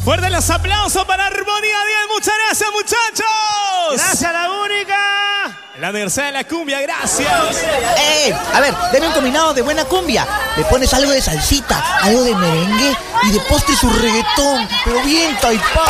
Fuerte los aplausos para Armonía 10. Muchas gracias, muchachos. Gracias, La Única. La Universidad de la Cumbia, gracias. A ver, dame un combinado de buena cumbia. Le pones algo de salsita, algo de merengue y de postre su reggaetón. Pero bien, taipá.